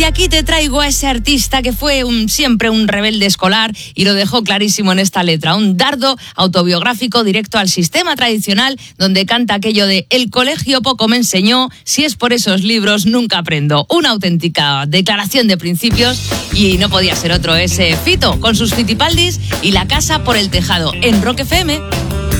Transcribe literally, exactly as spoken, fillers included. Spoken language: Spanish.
Y aquí te traigo a ese artista que fue un, siempre un rebelde escolar y lo dejó clarísimo en esta letra. Un dardo autobiográfico directo al sistema tradicional, donde canta aquello de «El colegio poco me enseñó, si es por esos libros nunca aprendo». Una auténtica declaración de principios y no podía ser otro ese Fito, con sus Fitipaldis y La casa por el tejado en Rock F M.